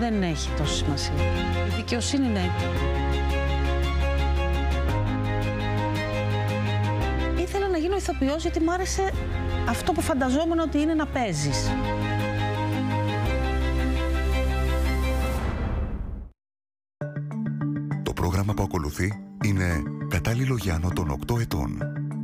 δεν έχει τόση σημασία. Η δικαιοσύνη ναι. Ήθελα να γίνω ηθοποιός γιατί μου άρεσε αυτό που φανταζόμουν ότι είναι να παίζεις. Το πρόγραμμα που ακολουθεί είναι κατάλληλο για άνω των 8 ετών.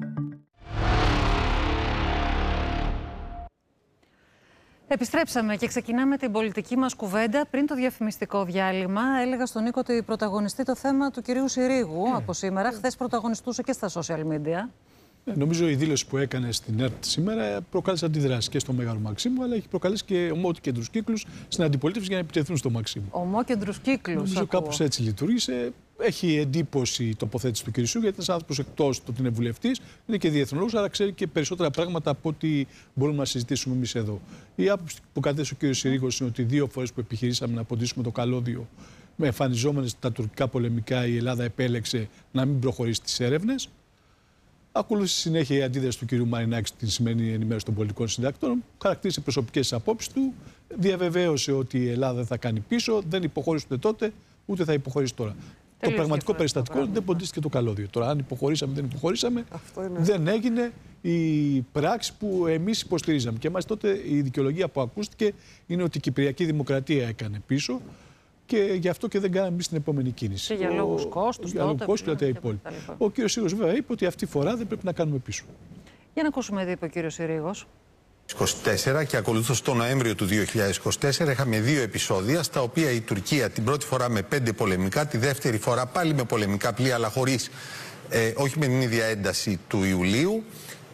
Επιστρέψαμε και ξεκινάμε την πολιτική μας κουβέντα. Πριν το διαφημιστικό διάλειμμα, έλεγα στον Νίκο ότι πρωταγωνιστεί το θέμα του κυρίου Συρίγου από σήμερα. Χθες πρωταγωνιστούσε και στα social media. Νομίζω η δήλωση που έκανε στην ΕΡΤ σήμερα προκάλεσε αντιδράσεις και στο Μέγαρο Μαξίμου, αλλά έχει προκαλέσει και ομόκεντρους κύκλους στην αντιπολίτευση για να επιτεθούν στο Μαξίμου. Ομόκεντρους κύκλους. Νομίζω κάπως έτσι λειτουργήσε. Έχει εντύπωση η τοποθέτηση του κ. Συρίγου, γιατί είναι ένας άνθρωπος εκτός του ότι είναι βουλευτής, είναι και διεθνολόγος, αλλά ξέρει και περισσότερα πράγματα από ό,τι μπορούμε να συζητήσουμε εμείς εδώ. Η άποψη που κατέθεσε ο κ. Συρίγος είναι ότι 2 φορές που επιχειρήσαμε να ποντίσουμε το καλώδιο με εμφανιζόμενες τα τουρκικά πολεμικά, η Ελλάδα επέλεξε να μην προχωρήσει στις έρευνες. Ακολούθησε συνέχεια η αντίδραση του κ. Μαρινάκη στην σημερινή ενημέρωση των πολιτικών συντακτών. Χαρακτήρισε προσωπικές απόψεις του. Διαβεβαίωσε ότι η Ελλάδα δεν θα κάνει πίσω, δεν υποχώρησε ούτε τότε, ούτε θα υποχωρήσει τώρα. Το πραγματικό περιστατικό δεν ποντίστηκε το καλώδιο. Τώρα, αν υποχωρήσαμε, δεν υποχωρήσαμε, δεν έγινε η πράξη που εμείς υποστηρίζαμε. Και μάλιστα τότε η δικαιολογία που ακούστηκε είναι ότι η Κυπριακή Δημοκρατία έκανε πίσω. Και γι' αυτό και δεν κάναμε εμείς την επόμενη κίνηση. Και για λόγους κόστους. Για λόγους κόστους και τα υπόλοιπα. Ο κ. Συρίγος βέβαια είπε ότι αυτή τη φορά δεν πρέπει να κάνουμε πίσω. Για να ακούσουμε τι είπε ο κ. Συρίγος. 24 και ακολούθως το Νοέμβριο του 2024 είχαμε 2 επεισόδια στα οποία η Τουρκία την πρώτη φορά με 5 πολεμικά, τη δεύτερη φορά πάλι με πολεμικά πλοία, αλλά χωρίς, όχι με την ίδια ένταση του Ιουλίου,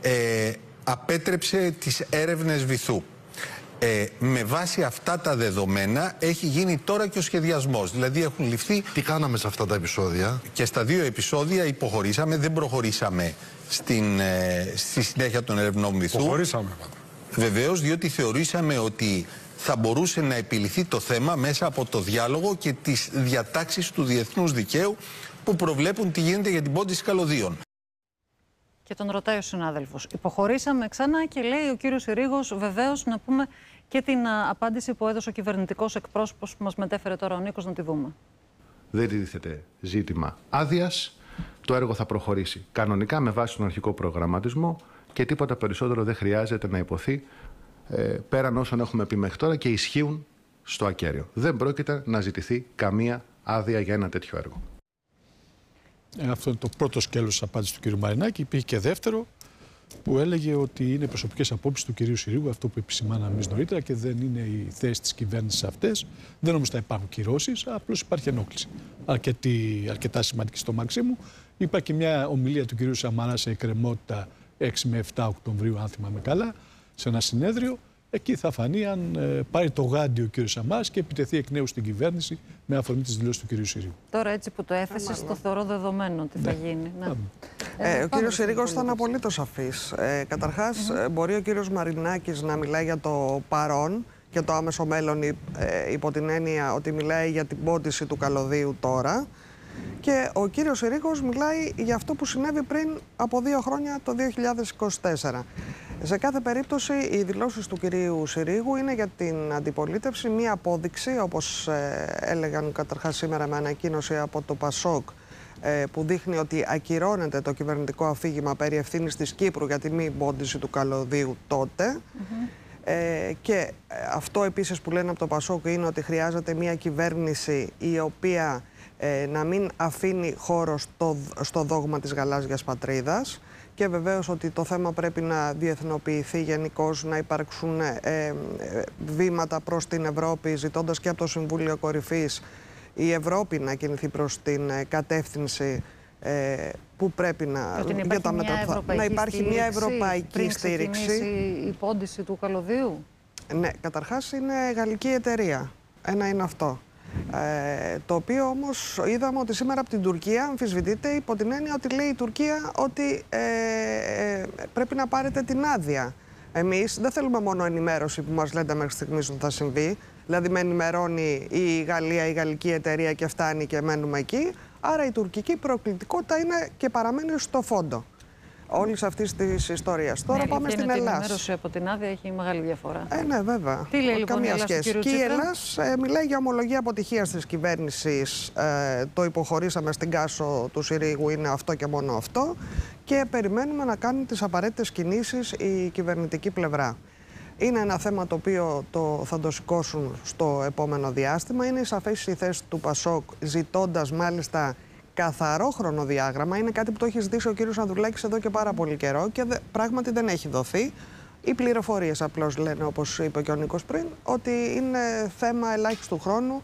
απέτρεψε τις έρευνες βυθού. Με βάση αυτά τα δεδομένα έχει γίνει τώρα και ο σχεδιασμός. Δηλαδή έχουν ληφθεί... Τι κάναμε σε αυτά τα επεισόδια? Και στα 2 επεισόδια υποχωρήσαμε, δεν προχωρήσαμε στη συνέχεια των ερευνών βυθού. Υποχωρήσαμε. Βεβαίως, διότι θεωρήσαμε ότι θα μπορούσε να επιληθεί το θέμα μέσα από το διάλογο και τις διατάξεις του διεθνούς δικαίου που προβλέπουν τι γίνεται για την πόντιση καλωδίων. Και τον ρωτάει ο συνάδελφος. Υποχωρήσαμε ξανά και λέει ο κύριος Συρίγος, βεβαίως, να πούμε και την απάντηση που έδωσε ο κυβερνητικός εκπρόσωπος που μας μετέφερε τώρα ο Νίκος, να τη δούμε. Δεν τίθεται ζήτημα άδειας. Το έργο θα προχωρήσει κανονικά με βάση τον αρχικό προγραμματισμό και τίποτα περισσότερο δεν χρειάζεται να υποθεί πέραν όσων έχουμε πει μέχρι τώρα και ισχύουν στο ακέραιο. Δεν πρόκειται να ζητηθεί καμία άδεια για ένα τέτοιο έργο. Αυτό είναι το πρώτο σκέλος της απάντησης του κ. Μαρινάκη. Υπήρχε και δεύτερο που έλεγε ότι είναι προσωπικές απόψεις του κ. Συρίγου, αυτό που επισημάναμε εμείς νωρίτερα, και δεν είναι οι θέσεις της κυβέρνησης αυτές. Δεν όμως θα υπάρχουν κυρώσεις, απλώς υπάρχει ενόχληση. Αρκετά σημαντική στο Μαξίμου. Υπάρχει και μια ομιλία του κ. Σαμαρά σε εκκρεμότητα 6 με 7 Οκτωβρίου, αν θυμάμαι καλά, σε ένα συνέδριο. Εκεί θα φανεί αν πάρει το γάντιο ο κ. Σαμάρας και επιτεθεί εκ νέου στην κυβέρνηση με αφορμή τις δηλώσεις του κ. Συρίγου. Τώρα, έτσι που το έθεσες, το θεωρώ δεδομένο ότι θα γίνει. Ναι. Ο κ. Συρίγος ήταν απολύτως σαφής. Καταρχάς, μπορεί ο κ. Μαρινάκης να μιλάει για το παρόν και το άμεσο μέλλον, υπό την έννοια ότι μιλάει για την πόντιση του καλωδίου τώρα. Και ο κύριος Συρίγος μιλάει για αυτό που συνέβη πριν από 2 χρόνια, το 2024. Σε κάθε περίπτωση, οι δηλώσεις του κυρίου Συρίγου είναι για την αντιπολίτευση μία απόδειξη, όπως έλεγαν καταρχάς σήμερα με ανακοίνωση από το ΠΑΣΟΚ, που δείχνει ότι ακυρώνεται το κυβερνητικό αφήγημα περί ευθύνης της Κύπρου για τη μη πόντιση του καλωδίου τότε. Και αυτό επίσης που λένε από το ΠΑΣΟΚ είναι ότι χρειάζεται μία κυβέρνηση η οποία να μην αφήνει χώρο στο δόγμα της γαλάζιας πατρίδας, και βεβαίως ότι το θέμα πρέπει να διεθνοποιηθεί γενικώς, να υπάρξουν βήματα προς την Ευρώπη, ζητώντας και από το Συμβούλιο Κορυφής η Ευρώπη να κινηθεί προς την κατεύθυνση που πρέπει να, να υπάρχει μια ευρωπαϊκή στήριξη. Η πόντιση του καλωδίου. Ναι, καταρχάς είναι γαλλική εταιρεία. Ένα είναι αυτό. Το οποίο όμως είδαμε ότι σήμερα από την Τουρκία αμφισβητείται υπό την έννοια ότι λέει η Τουρκία ότι πρέπει να πάρετε την άδεια. Εμείς δεν θέλουμε μόνο ενημέρωση που μας λέτε μέχρι στιγμής ότι θα συμβεί, δηλαδή με ενημερώνει η Γαλλία, η γαλλική εταιρεία και φτάνει και μένουμε εκεί. Άρα η τουρκική προκλητικότητα είναι και παραμένει στο φόντο. όλης αυτής της ιστορίας. Τώρα πάμε στην Ελλάδα. Η Ελλάς. ενημέρωση από την άδεια έχει μεγάλη διαφορά. Ναι, βέβαια. Τι λέει λοιπόν η Ελλάς, σχέση. Και η Ελλάς μιλάει για ομολογία αποτυχίας της κυβέρνησης. Το υποχωρήσαμε στην Κάσο του Συρίγου, είναι αυτό και μόνο αυτό. Και περιμένουμε να κάνουν τις απαραίτητες κινήσεις η κυβερνητική πλευρά. Είναι ένα θέμα το οποίο θα το σηκώσουν στο επόμενο διάστημα. Είναι σαφές η θέση του Πασόκ, ζητώντας μάλιστα καθαρό χρονοδιάγραμμα. Είναι κάτι που το έχει ζητήσει ο κύριος Ανδρουλάκης εδώ και πάρα πολύ καιρό και πράγματι δεν έχει δοθεί. Οι πληροφορίες απλώς λένε, όπως είπε και ο Νίκος πριν, ότι είναι θέμα ελάχιστου χρόνου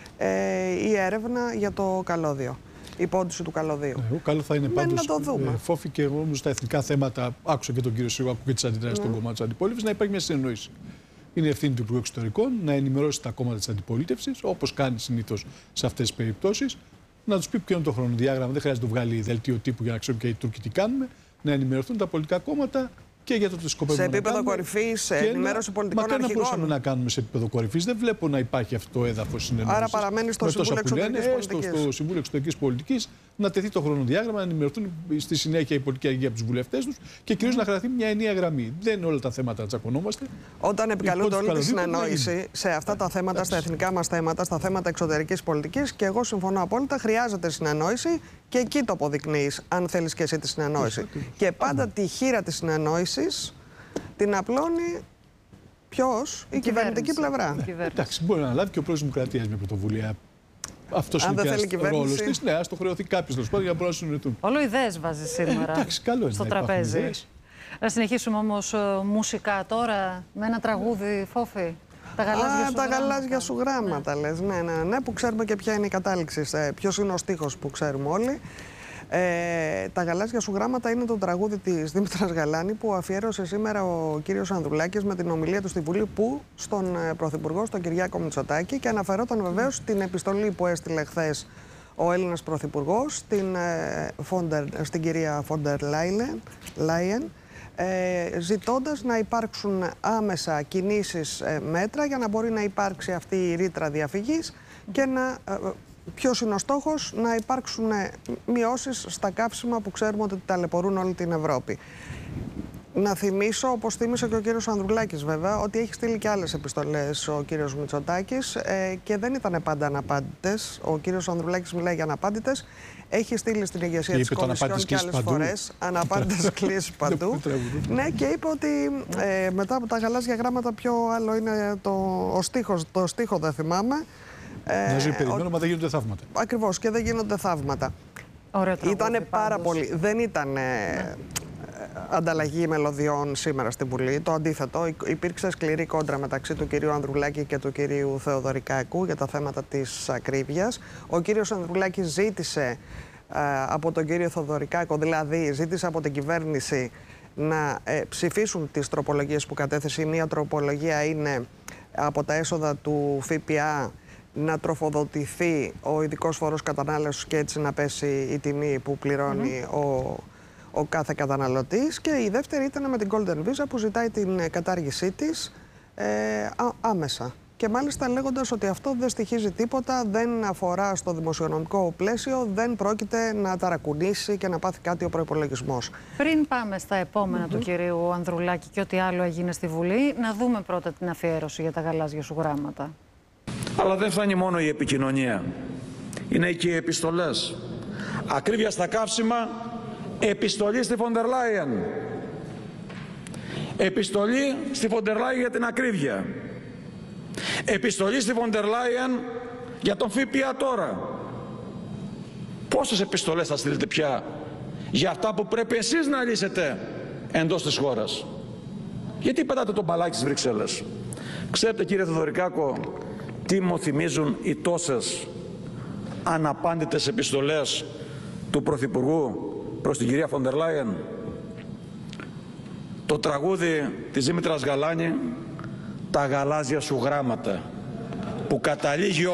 η έρευνα για το καλώδιο. Η πόντιση του καλωδίου. Καλό θα είναι πάντως, να το δούμε. Φόφη, και εγώ όμως στα εθνικά θέματα, άκουσα και τον κύριο Σίγου, άκουσα και τις αντιδράσεις των κομμάτων της αντιπολίτευσης, να υπάρχει μια συνεννόηση. Είναι ευθύνη του Υπουργού Εξωτερικών να ενημερώσει τα κόμματα της αντιπολίτευσης, όπως κάνει συνήθως σε αυτές τις περιπτώσεις, να τους πει ποιο είναι το χρονοδιάγραμμα. Δεν χρειάζεται να το βγάλει δελτίο τύπου για να ξέρουν και οι Τούρκοι τι κάνουμε, να ενημερωθούν τα πολιτικά κόμματα. Και για το τι σκοπεύουμε σε επίπεδο κορυφής, ενημέρωση πολιτικών αρχηγών. Μα τι μπορούσαμε να κάνουμε σε επίπεδο κορυφής. Δεν βλέπω να υπάρχει αυτό το έδαφος συνεννόησης. Άρα παραμένει στο Συμβούλιο Εξωτερικής Πολιτικής. Στο Συμβούλιο Εξωτερικής Πολιτικής να τεθεί το χρονοδιάγραμμα, να ενημερωθούν στη συνέχεια η πολιτική αρχή από τους βουλευτές τους και κυρίως να κρατηθεί μια ενιαία γραμμή. Δεν είναι όλα τα θέματα να τσακωνόμαστε. Όταν επικαλούνται όλη τη συνεννόηση σε αυτά τα θέματα, στα εθνικά μας θέματα, στα θέματα εξωτερικής πολιτικής, και εγώ συμφωνώ απόλυτα, χρειάζεται συνεννόηση και εκεί το αποδεικνύεις, αν θέλεις και εσύ τη συνεννόηση. Και πάντα τη χείρα της συνεννόησης την απλώνει ποιος? Η κυβερνητική πλευρά. Εντάξει, μπορεί να λάβει και ο πρόεδρος της Δημοκρατίας μια πρωτοβουλία. Αυτός είναι και ο ρόλος της. Ναι, ας το χρεωθεί κάποιος για να μπορούν να συνοηθούν. Όλο ιδέες βάζει σήμερα. Εντάξει, καλό είναι στο τραπέζι. Να συνεχίσουμε όμως μουσικά τώρα με ένα τραγούδι, Φόφη. Τα γαλάζια σου γράμματα, λες. Ναι, που ξέρουμε και ποια είναι η κατάληξη. Ποιος είναι ο στίχος που ξέρουμε όλοι. Τα γαλάζια σου γράμματα είναι το τραγούδι της Δήμητρας Γαλάνη που αφιέρωσε σήμερα ο κύριος Ανδρουλάκης με την ομιλία του στη Βουλή στον Πρωθυπουργό, στον Κυριάκο Μητσοτάκη, και αναφερόταν βεβαίως στην επιστολή που έστειλε χθες ο Έλληνας Πρωθυπουργός στην κυρία Φόντερ Λάιεν, ζητώντας να υπάρξουν άμεσα κινήσεις, μέτρα για να μπορεί να υπάρξει αυτή η ρήτρα διαφυγής και ποιος είναι ο στόχος? Να υπάρξουν μειώσεις στα καύσιμα που ξέρουμε ότι ταλαιπωρούν όλη την Ευρώπη. Να θυμίσω, όπως θύμισε και ο κύριος Ανδρουλάκης βέβαια, ότι έχει στείλει και άλλες επιστολές ο κύριος Μητσοτάκης και δεν ήταν πάντα αναπάντητες. Ο κύριος Ανδρουλάκης μιλάει για αναπάντητες. Έχει στείλει στην ηγεσία της Κομισιόν και άλλες φορές αναπάντητες κλήσεις παντού. Ναι, και είπε ότι μετά από τα γαλάζια γράμματα ποιο άλλο είναι το στίχο δεν θυμάμαι. Περιμένω, μα δεν γίνονται θαύματα. Ακριβώς, και δεν γίνονται θαύματα. Ήτανε πάρα πολύ. Δεν ήταν ανταλλαγή μελωδιών σήμερα στην Βουλή. Το αντίθετο, υπήρξε σκληρή κόντρα μεταξύ του κυρίου Ανδρουλάκη και του κυρίου Θεοδωρικάκου για τα θέματα της ακρίβειας. Ο κύριος Ανδρουλάκης ζήτησε από τον κύριο Θεοδωρικάκο, δηλαδή ζήτησε από την κυβέρνηση να ψηφίσουν τις τροπολογίες που κατέθεσε. Η μία τροπολογία είναι από τα έσοδα του ΦΠΑ να τροφοδοτηθεί ο ειδικός φόρος κατανάλωσης και έτσι να πέσει η τιμή που πληρώνει ο κάθε καταναλωτής. Και η δεύτερη ήταν με την Golden Visa που ζητάει την κατάργησή της άμεσα. Και μάλιστα λέγοντας ότι αυτό δεν στοιχίζει τίποτα, δεν αφορά στο δημοσιονομικό πλαίσιο, δεν πρόκειται να ταρακουνήσει και να πάθει κάτι ο προϋπολογισμός. Πριν πάμε στα επόμενα του κυρίου Ανδρουλάκη και ό,τι άλλο έγινε στη Βουλή, να δούμε πρώτα την αφιέρωση για τα γαλάζια σου γράμματα. Αλλά δεν φτάνει μόνο η επικοινωνία. Είναι και οι επιστολές. Ακρίβεια στα καύσιμα, επιστολή στη Φόντερ Λάιεν. Επιστολή στη Φόντερ Λάιεν για την ακρίβεια. Επιστολή στη Φόντερ Λάιεν για τον ΦΠΑ τώρα. Πόσες επιστολές θα στείλετε πια για αυτά που πρέπει εσείς να λύσετε εντός της χώρας? Γιατί πετάτε τον μπαλάκι στις Βρυξέλλες? Ξέρετε κύριε Θεοδωρικάκο τι μου θυμίζουν οι τόσες αναπάντητες επιστολές του Πρωθυπουργού προς την κυρία Φόντερ Λάιεν? Το τραγούδι της Δήμητρας Γαλάνη, τα γαλάζια σου γράμματα, που καταλήγει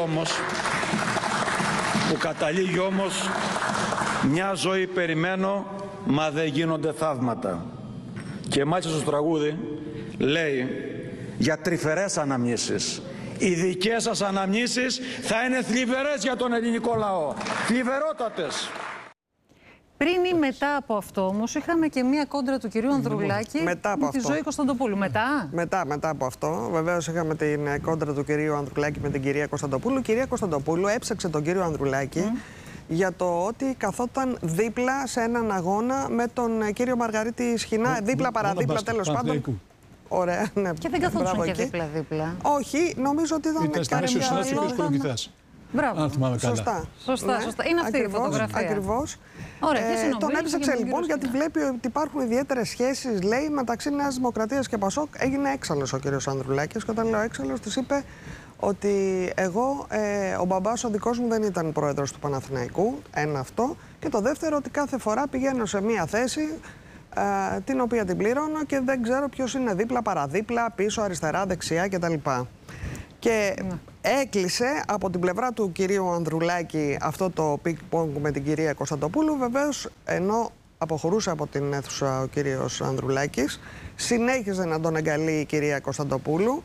όμως μια ζωή περιμένω μα δεν γίνονται θαύματα. Και μάλιστα στο τραγούδι λέει για τρυφερές αναμνήσεις. Οι δικές σας αναμνήσεις θα είναι θλιβερές για τον ελληνικό λαό. Θλιβερότατες. Πριν ή μετά από αυτό όμως είχαμε και μία κόντρα του κυρίου Ανδρουλάκη με τη Ζωή Κωνσταντοπούλου. Μετά από αυτό, βεβαίως είχαμε την κόντρα του κυρίου Ανδρουλάκη με την κυρία Κωνσταντοπούλου. Η κυρία Κωνσταντοπούλου έψαξε τον κύριο Ανδρουλάκη για το ότι καθόταν δίπλα σε έναν αγώνα με τον κύριο Μαργαρίτη Σχοινά. Δίπλα παραδίπλα, τέλος πάντων. Ωραία, ναι. Και δεν καθόντουσαν και δίπλα-δίπλα. Όχι, νομίζω ότι ήταν κάποια. Μπράβο. Αν θυμάμαι καλά. Σωστά. Είναι αυτή η φωτογραφία. Ακριβώς. Ωραία, τον έψαξε λοιπόν γιατί βλέπει ότι υπάρχουν ιδιαίτερες σχέσεις, λέει, μεταξύ Νέας Δημοκρατίας και Πασόκ. Έγινε έξαλλος ο κύριος Ανδρουλάκης και όταν λέω έξαλλος της είπε ότι εγώ, ο μπαμπάς ο δικός μου δεν ήταν πρόεδρος του Παναθηναϊκού, ένα αυτό, και το δεύτερο ότι κάθε φορά πηγαίνω σε μία θέση την οποία την πλήρωνω και δεν ξέρω ποιος είναι δίπλα, παραδίπλα, πίσω, αριστερά, δεξιά κτλ. Και έκλεισε από την πλευρά του κυρίου Ανδρουλάκη αυτό το πινκ-πονγκ με την κυρία Κωνσταντοπούλου. Βεβαίως, ενώ αποχωρούσε από την αίθουσα ο κύριος Ανδρουλάκης, συνέχιζε να τον εγκαλεί η κυρία Κωνσταντοπούλου,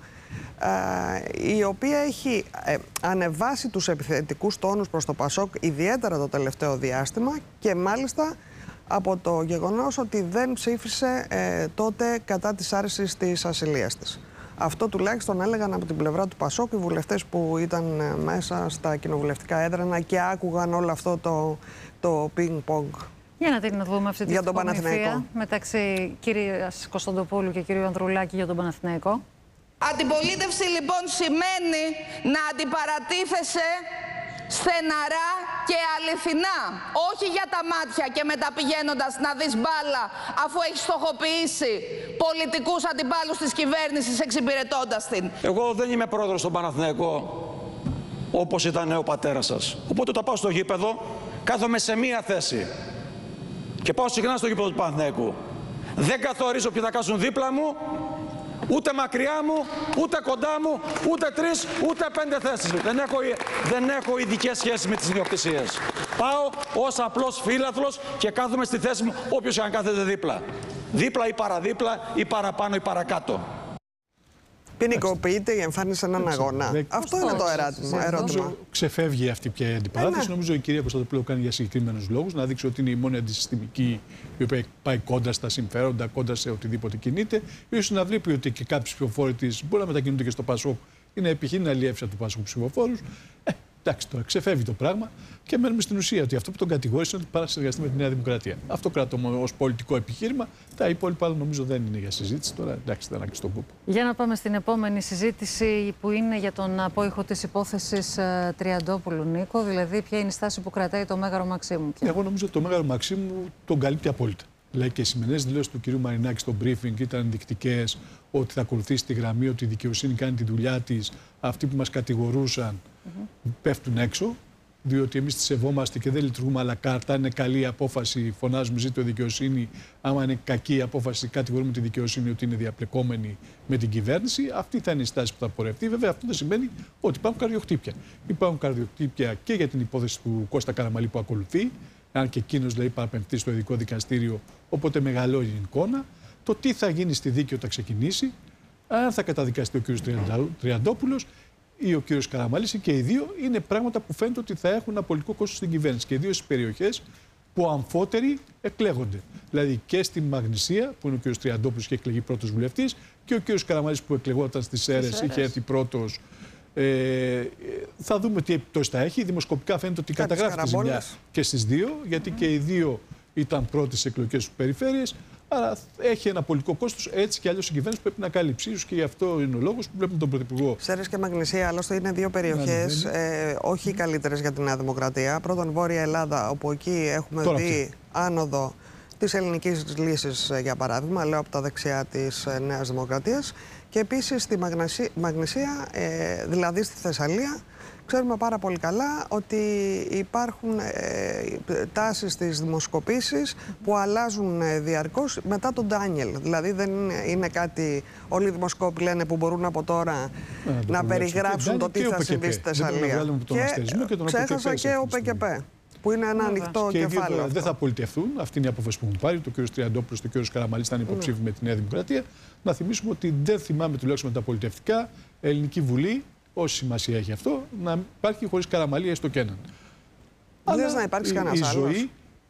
η οποία έχει ανεβάσει τους επιθετικούς τόνους προς το Πασόκ ιδιαίτερα το τελευταίο διάστημα και μάλιστα από το γεγονός ότι δεν ψήφισε τότε κατά της άρσης της ασυλίας της. Αυτό τουλάχιστον έλεγαν από την πλευρά του Πασόκ οι βουλευτές που ήταν μέσα στα κοινοβουλευτικά έδρανα και άκουγαν όλο αυτό το πινκ-πονγκ. Για να την δούμε αυτή τη φωτογραφία μεταξύ κυρίας Κωνσταντοπούλου και κυρίου Ανδρουλάκη για τον Παναθηναϊκό. Αντιπολίτευση λοιπόν σημαίνει να αντιπαρατίθεσαι στεναρά και αληθινά. Όχι για τα μάτια και μεταπηγαίνοντας να δεις μπάλα αφού έχεις στοχοποιήσει πολιτικούς αντιπάλους της κυβέρνησης εξυπηρετώντας την. Εγώ δεν είμαι πρόεδρος στον Παναθηναϊκό όπως ήταν ο πατέρας σας. Οπότε όταν πάω στο γήπεδο κάθομαι σε μία θέση. Και πάω συχνά στο γήπεδο του Παναθηναϊκού. Δεν καθορίζω ποιοι θα κάτσουν δίπλα μου, ούτε μακριά μου, ούτε κοντά μου, ούτε 3, ούτε 5 θέσεις. Δεν έχω ειδικές σχέσεις με τις ιδιοκτησίες. Πάω ως απλός φίλαθλος και κάθομαι στη θέση μου όποιος αν κάθεται δίπλα. Δίπλα ή παραδίπλα ή παραπάνω ή παρακάτω. Ποινικοποιείται η εμφάνιση σε έναν αγώνα. Αυτό είναι το ερώτημα. Ξεφεύγει αυτή πια η αντιπαράθεση. Νομίζω η κυρία Κωνσταντοπούλου κάνει για συγκεκριμένους λόγους. Να δείξει ότι είναι η μόνη αντισυστημική η οποία πάει κόντρα στα συμφέροντα, κόντρα σε οτιδήποτε κινείται. Ίσως να βλέπει ότι και κάποιοι ψηφοφόροι της μπορεί να μετακινούνται και στο Πασόκ ή να επιχειρεί να αλλιεύσει από το Πασόκ ψηφοφόρους. Εντάξει, τώρα ξεφεύγει το πράγμα και μένουμε στην ουσία ότι αυτό που τον κατηγόρησε είναι ότι πάει να συνεργαστεί με τη Νέα Δημοκρατία. Αυτό κρατώ ως πολιτικό επιχείρημα. Τα υπόλοιπα νομίζω δεν είναι για συζήτηση. Τώρα εντάξει, δεν ανάγκη στον κόπο. Για να πάμε στην επόμενη συζήτηση που είναι για τον απόϊχο της υπόθεσης Τριαντόπουλου, Νίκο. Δηλαδή, ποια είναι η στάση που κρατάει το Μέγαρο Μαξίμου. Εγώ νομίζω ότι το Μέγαρο Μαξίμου τον καλύπτει απόλυτα. Δηλαδή και οι σημερινές δηλώσεις του κ. Μαρινάκη στο briefing ήταν ενδεικτικές ότι θα ακολουθήσει τη γραμμή, ότι η δικαιοσύνη κάνει τη δουλειά της. Αυτοί που μας κατηγορούσαν πέφτουν έξω, διότι εμείς τη σεβόμαστε και δεν λειτουργούμε αλλά κάρτα. Είναι καλή η απόφαση, φωνάζουμε ζήτω δικαιοσύνη. Άμα είναι κακή η απόφαση, κατηγορούμε τη δικαιοσύνη ότι είναι διαπλεκόμενη με την κυβέρνηση. Αυτή θα είναι η στάση που θα πορευτεί. Βέβαια, αυτό δεν σημαίνει ότι υπάρχουν καρδιοχτύπια. Υπάρχουν καρδιοχτύπια και για την υπόθεση του Κώστα Καραμαλή που ακολουθεί. Αν και εκείνος δηλαδή παραπεμφθεί στο ειδικό δικαστήριο, οπότε μεγαλώνει η εικόνα. Το τι θα γίνει στη δίκη όταν ξεκινήσει, αν θα καταδικαστεί ο κ. Τριαντόπουλος ή ο κ. Καραμαλής, και οι δύο είναι πράγματα που φαίνεται ότι θα έχουν ένα πολιτικό κόστος στην κυβέρνηση. Και ιδίως στις περιοχές που αμφότεροι εκλέγονται. Δηλαδή και στη Μαγνησία, που είναι ο κ. Τριαντόπουλος και εκλεγεί πρώτος βουλευτής, και ο κ. Καραμαλής που εκλεγόταν στις Σέρρες, είχε έρθει πρώτος. Θα δούμε τι επιπτώσεις θα έχει. Δημοσκοπικά φαίνεται ότι καταγράφει τη ζημιά και στις δύο, γιατί και οι δύο ήταν πρώτες εκλογικές στους περιφέρειες. Άρα έχει ένα πολιτικό κόστος. Έτσι κι αλλιώς η κυβέρνηση πρέπει να κάλυψει. Ίσως και γι' αυτό είναι ο λόγος που βλέπουμε τον Πρωθυπουργό. Σέρρες και Μαγνησία, άλλωστε είναι δύο περιοχές όχι οι καλύτερες για τη Νέα Δημοκρατία. Πρώτον, Βόρεια Ελλάδα, όπου εκεί έχουμε δει άνοδο της ελληνικής λύσης, για παράδειγμα, λέω από τα δεξιά της Νέας Δημοκρατίας. Και επίσης στη Μαγνησία, δηλαδή στη Θεσσαλία, ξέρουμε πάρα πολύ καλά ότι υπάρχουν τάσεις στις δημοσκοπήσεις που αλλάζουν διαρκώς μετά τον Ντάνιελ. Δηλαδή δεν είναι κάτι, όλοι οι δημοσκόποι λένε, που μπορούν από τώρα να περιγράψουν το τι θα συμβεί στη Θεσσαλία. Και ξέχασα και ο ΠΚΠ, που είναι ένα ανοιχτό κεφάλαιο. Δεν θα πολιτευτούν. Αυτή είναι η απόφαση που έχουν πάρει. Το κ. Τριαντόπουλος, το κ. Καραμαλής ήταν υποψήφιοι με τη Νέα Δημοκρατία. Να θυμίσουμε ότι δεν θυμάμαι τουλάχιστον με τα πολιτευτικά, Ελληνική Βουλή, όση σημασία έχει αυτό, να υπάρχει χωρίς Καραμαλή έστω και έναν. Δεν λες να υπάρξει κανένας άλλος.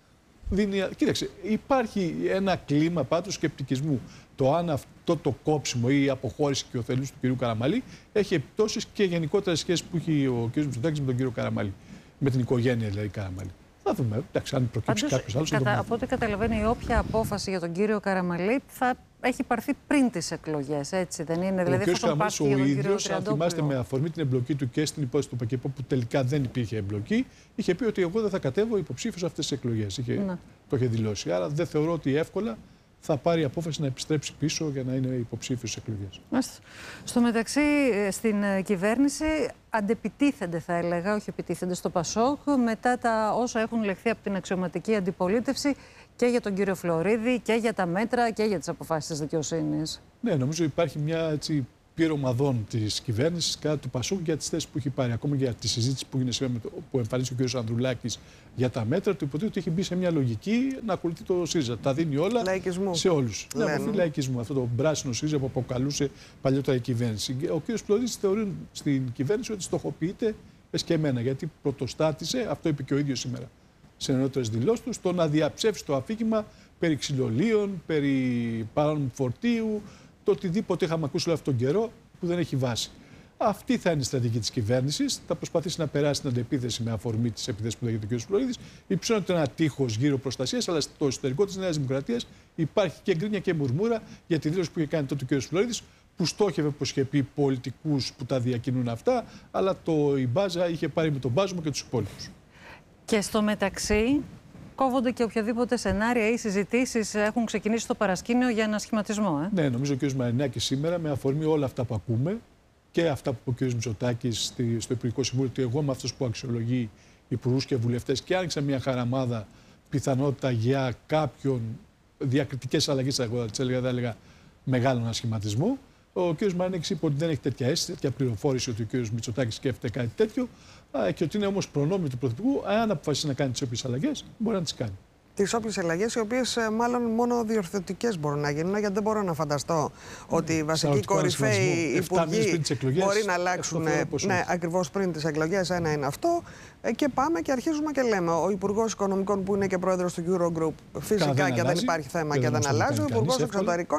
Κοίταξε, υπάρχει ένα κλίμα πάντως σκεπτικισμού. Το αν αυτό το κόψιμο ή η αποχώρηση και ο θελούς του κ. Καραμαλή έχει επιπτώσεις και γενικότερα σχέσεις που έχει ο κ. Μητσοτάκης με τον κύριο Καραμαλή. Με την οικογένεια δηλαδή Καραμαλή. Θα δούμε. Εντάξει, αν προκύψει κάποιος άλλος. Από ό,τι καταλαβαίνει, όποια απόφαση για τον κύριο Καραμαλή θα έχει πάρθει πριν τις εκλογές. Έτσι δεν είναι? Δηλαδή, ο κ. Καραμαλής ο ίδιος, αν θυμάστε, με αφορμή την εμπλοκή του και στην υπόθεση του ΠΚΠ, που τελικά δεν υπήρχε εμπλοκή, είχε πει ότι εγώ δεν θα κατέβω υποψήφιος σε αυτές τις εκλογές. Το είχε δηλώσει. Άρα δεν θεωρώ ότι εύκολα θα πάρει απόφαση να επιστρέψει πίσω για να είναι υποψήφιος στις εκλογές. Στο μεταξύ, στην κυβέρνηση αντεπιτίθενται, θα έλεγα, όχι επιτίθενται στο ΠΑΣΟΚ, μετά τα όσα έχουν λεχθεί από την αξιωματική αντιπολίτευση και για τον κύριο Φλωρίδη και για τα μέτρα και για τις αποφάσεις της δικαιοσύνης. Ναι, νομίζω υπάρχει μια πείρωμα δών της κυβέρνησης κατά του ΠΑΣΟΚ για τις θέσεις που έχει πάρει. Ακόμα για τη συζήτηση που, που εμφανίζει ο κ. Ανδρουλάκης για τα μέτρα, του υποτίθεται ότι έχει μπει σε μια λογική να ακολουθεί το ΣΥΡΙΖΑ. Τα δίνει όλα σε όλους. Ναι, από λαϊκισμού. Αυτό το πράσινο ΣΥΡΙΖΑ που αποκαλούσε παλιότερα η κυβέρνηση. Ο κ. Φλωρίδης θεωρεί στην κυβέρνηση ότι στοχοποιείται εσκεμμένα, γιατί πρωτοστάτησε, αυτό είπε και ο ίδιος σήμερα σε νεότερες δηλώσεις του, στο να διαψεύσει το αφήγημα περί ξυλολίων, περί παράνομου φορτίου, το οτιδήποτε είχαμε ακούσει όλο αυτόν τον καιρό που δεν έχει βάση. Αυτή θα είναι η στρατηγική της κυβέρνησης. Θα προσπαθήσει να περάσει την αντεπίθεση με αφορμή της επίθεσης που δέχεται ο κ. Φλωρίδης. Υψώνεται ένα τείχος γύρω προστασίας, αλλά στο εσωτερικό της Νέας Δημοκρατίας υπάρχει και γκρίνια και μουρμούρα για τη δήλωση που είχε κάνει τότε ο κ. Φλωρίδης, που στόχευε, όπως είχε πει, πολιτικούς που τα διακινούν αυτά, αλλά η μπάζα είχε πάρει με τον μπάζωμα και τους υπόλοιπους. Και στο μεταξύ, κόβονται και οποιαδήποτε σενάρια ή συζητήσεις έχουν ξεκινήσει στο παρασκήνιο για ένα σχηματισμό. Ναι, νομίζω ο κ. Μαρινάκης σήμερα, με αφορμή όλα αυτά που ακούμε και αυτά που είπε ο κ. Μητσοτάκης στο Υπουργικό Συμβούλιο, ότι εγώ είμαι αυτός που αξιολογεί υπουργούς και βουλευτές, και άνοιξα μια χαραμάδα πιθανότητα για κάποιον διακριτικές αλλαγές, θα έλεγα μεγάλο ανασχηματισμό. Ο κ. Μαρινάκης είπε ότι δεν έχει τέτοια αίσθηση, τέτοια πληροφόρηση ότι ο κ. Μητσοτάκης σκέφτεται κάτι τέτοιο, και ότι είναι όμως προνόμιο του Πρωθυπουργού, αν αποφασίσει να κάνει τις όποιες αλλαγές, μπορεί να τις κάνει. Τις όποιες αλλαγές, οι οποίες μάλλον μόνο διορθωτικές μπορούν να γίνουν, γιατί δεν μπορώ να φανταστώ ότι οι βασικοί κορυφαίοι υπουργοί μπορεί να αλλάξουν. Ναι, ακριβώς πριν τις εκλογές. Ένα είναι αυτό. Και πάμε και αρχίζουμε και λέμε. Ο Υπουργός Οικονομικών, που είναι και πρόεδρος του Eurogroup, φυσικά και δεν υπάρχει θέμα και δεν αλλάζει. Ο Υπουργός Εξωτερικών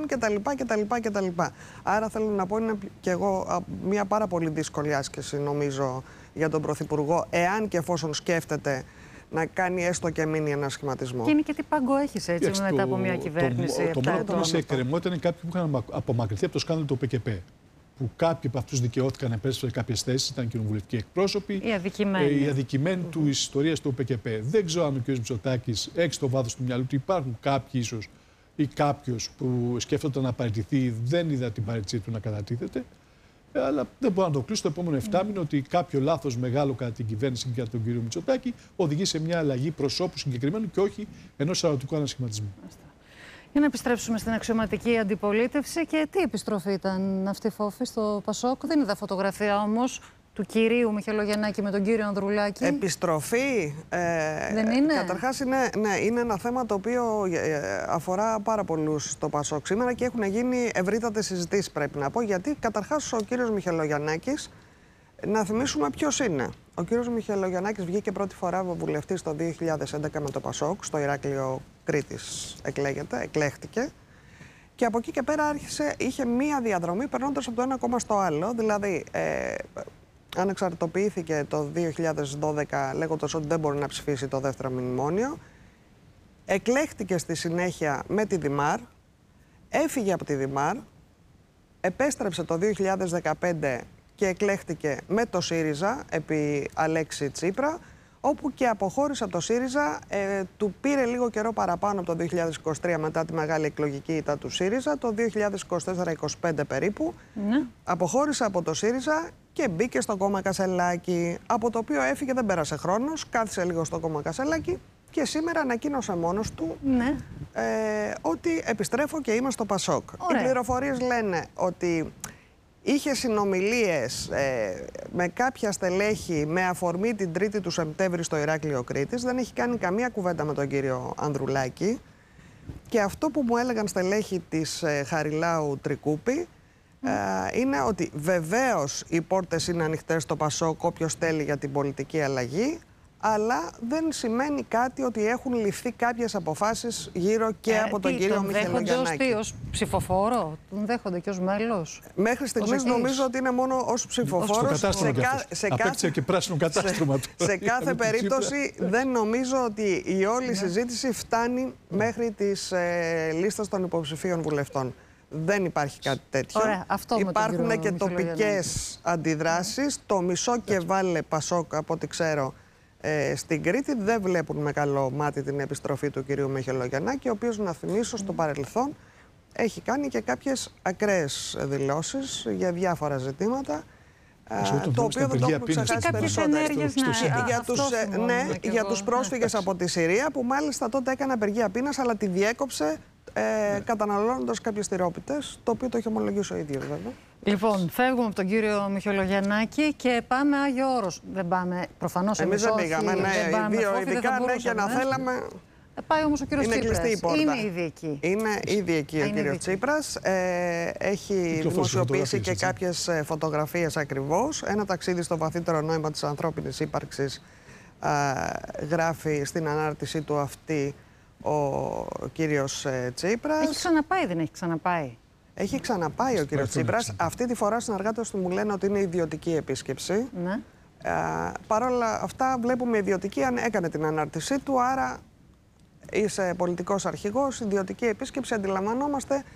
κτλ. Άρα θέλω να πω, είναι και εγώ μια πάρα πολύ δύσκολη άσκηση, νομίζω, για τον Πρωθυπουργό, εάν και εφόσον σκέφτεται να κάνει έστω και μείνει ένα σχηματισμό. Και είναι και τι πάγκο έχεις έτσι μετά από μια κυβέρνηση. Το μόνο που είναι σε εκκρεμότητα είναι κάποιοι που είχαν απομακρυνθεί από το σκάνδαλο του ΠΚΠ. Που κάποιοι από αυτούς δικαιώθηκαν να επέστρεψαν σε κάποιες θέσεις, ήταν κοινοβουλευτικοί εκπρόσωποι. Οι αδικημένοι του ιστορίας του ΠΚΠ. Δεν ξέρω αν ο κ. Μητσοτάκης έχει στο βάθος του μυαλού του, υπάρχουν κάποιοι ίσως ή κάποιος που σκέφτονταν να παραιτηθεί, δεν είδα την παραιτησία του να κατατίθεται. Αλλά δεν μπορώ να το κλείσω το επόμενο 7 μήνο ότι κάποιο λάθος μεγάλο κατά την κυβέρνηση και κατά τον κύριο Μητσοτάκη οδηγεί σε μια αλλαγή προσώπου συγκεκριμένου και όχι ενός σαρωτικού ανασχηματισμού. Για να επιστρέψουμε στην αξιωματική αντιπολίτευση, και τι επιστροφή ήταν αυτή, Φόφη, στο ΠΑΣΟΚ? Δεν είδα φωτογραφία όμως του κυρίου Μιχελογιαννάκη με τον κύριο Ανδρουλάκη. Επιστροφή. Δεν είναι. Καταρχάς είναι ένα θέμα το οποίο αφορά πάρα πολλούς στο ΠΑΣΟΚ σήμερα και έχουν γίνει ευρύτατες συζητήσεις, πρέπει να πω. Γιατί καταρχάς ο κύριος Μιχελογιαννάκης, να θυμίσουμε ποιος είναι. Ο κύριος Μιχελογιαννάκης βγήκε πρώτη φορά βουλευτής το 2011 με το ΠΑΣΟΚ, στο Ηράκλειο Κρήτης εκλέχτηκε. Και από εκεί και πέρα είχε μία διαδρομή περνώντας από το ένα κόμμα στο άλλο. Δηλαδή, ανεξαρτητοποιήθηκε το 2012 λέγοντας ότι δεν μπορεί να ψηφίσει το δεύτερο μνημόνιο. Εκλέχτηκε στη συνέχεια με τη Δημάρ, έφυγε από τη Δημάρ, επέστρεψε το 2015 και εκλέχτηκε με το ΣΥΡΙΖΑ επί Αλέξη Τσίπρα, όπου και αποχώρησε από το ΣΥΡΙΖΑ, του πήρε λίγο καιρό παραπάνω από το 2023 μετά τη μεγάλη εκλογική ήττα του ΣΥΡΙΖΑ, το 2024-25 περίπου. Ναι. Αποχώρησε από το ΣΥΡΙΖΑ και μπήκε στο κόμμα Κασελάκη, από το οποίο έφυγε, δεν πέρασε χρόνος, κάθισε λίγο στο κόμμα Κασελάκη και σήμερα ανακοίνωσε μόνος του ότι επιστρέφω και είμαι στο ΠΑΣΟΚ. Οι πληροφορίες λένε ότι είχε συνομιλίες με κάποια στελέχη με αφορμή την 3η του Σεπτέμβρη στο Ηράκλειο Κρήτης. Δεν έχει κάνει καμία κουβέντα με τον κύριο Ανδρουλάκη. Και αυτό που μου έλεγαν στελέχη της Χαριλάου Τρικούπη είναι ότι βεβαίως οι πόρτες είναι ανοιχτές στο ΠΑΣΟΚ, όποιος θέλει, για την πολιτική αλλαγή, αλλά δεν σημαίνει κάτι ότι έχουν ληφθεί κάποιες αποφάσεις γύρω και από τον κύριο Μιχαηλογιαννάκη. Τον δέχονται ως ψηφοφόρο, τον δέχονται και ως μέλος? Μέχρι στιγμής νομίζω ότι είναι μόνο ως ψηφοφόρος. Απέκτησε και πράσινο κατάστρωμα. Σε κάθε περίπτωση δεν νομίζω ότι η όλη συζήτηση φτάνει μέχρι τις λίστες των υποψηφίων βουλευτών. Δεν υπάρχει κάτι τέτοιο. Ωραία, υπάρχουν και τοπικές αντιδράσεις. Το μισό και βάλε Πασόκ, από ό,τι ξέρω, στην Κρήτη δεν βλέπουν με καλό μάτι την επιστροφή του κυρίου Μιχαηλογιαννάκη, ο οποίος, να θυμίσω, στο παρελθόν έχει κάνει και κάποιες ακραίες δηλώσεις για διάφορα ζητήματα, το οποίο δεν το έχουμε ξεχάσει περισσότερο. Για τους πρόσφυγες από τη Συρία, που μάλιστα τότε έκανε απεργία πείνας, αλλά τη διέκοψε καταναλώνοντας κάποιες τυρόπιτες, το οποίο το έχει ομολογήσει ο ίδιος, βέβαια. Λοιπόν, φεύγουμε από τον κύριο Μιχαηλογιαννάκη και πάμε Άγιο Όρος. Δεν πάμε προφανώς εμείς. Εμείς δεν πήγαμε, ναι, οι δύο ειδικά, ναι, και να θέλαμε. Πάει όμως ο κύριος Τσίπρας. Είναι ήδη εκεί. Είναι ήδη εκεί ο κύριος Τσίπρας. Έχει δημοσιοποιήσει και κάποιες φωτογραφίες ακριβώς. Ένα ταξίδι στο βαθύτερο νόημα της ανθρώπινης ύπαρξης, γράφει στην ανάρτησή του αυτή ο κύριος Τσίπρας. Έχει ξαναπάει, δεν έχει ξαναπάει? Έχει ξαναπάει ο κύριος Τσίπρας. Αυτή τη φορά συνεργάτες του μου λένε ότι είναι ιδιωτική επίσκεψη. Ναι. Παρ' όλα αυτά βλέπουμε ιδιωτική, αν έκανε την ανάρτησή του, άρα είσαι πολιτικός αρχηγός, ιδιωτική επίσκεψη, αντιλαμβανόμαστε